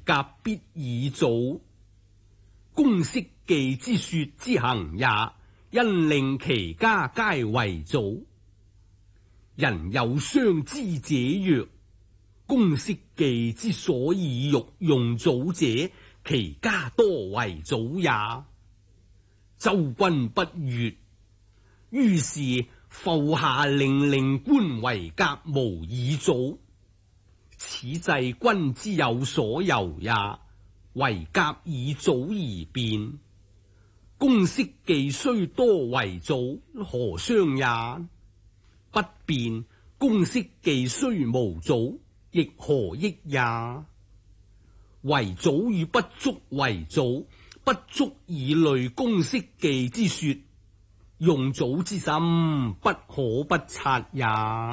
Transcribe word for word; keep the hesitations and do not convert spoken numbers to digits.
甲必以祖。公式記之說之行也，因令其家皆為祖。人有相知者曰：公式記之所以欲用祖者，其家多為祖也。周君不悅，於是復下令令官為甲無以祖。此制君之有所由也，為甲以祖而變。公式記雖多為祖，何相也？不變，公式記雖無祖，亦何益也？為祖與不足為祖，不足以類公式記之說，用祖之心不可不察也。